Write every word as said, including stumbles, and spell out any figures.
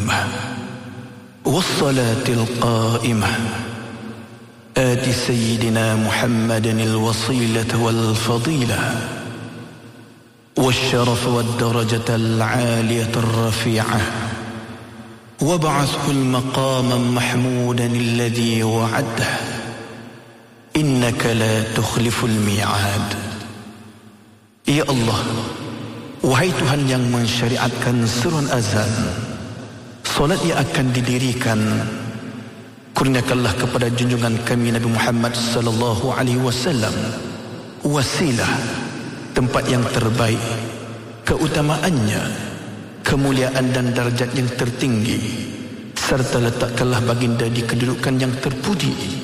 القيمة والصلاة القائمة آت سيدنا محمد الوصيلة والفضيلة والشرف والدرجة العالية الرفيعة وابعثه المقام محمودا الذي وعده إنك لا تخلف الميعاد. Ya Allah, wahai Tuhan yang mensyariatkan surun azan, solat yang akan didirikan, kurniakanlah kepada junjungan kami Nabi Muhammad sallallahu alaihi wasallam wasilah, tempat yang terbaik, keutamaannya, kemuliaan dan darjat yang tertinggi, serta letakkanlah baginda di kedudukan yang terpuji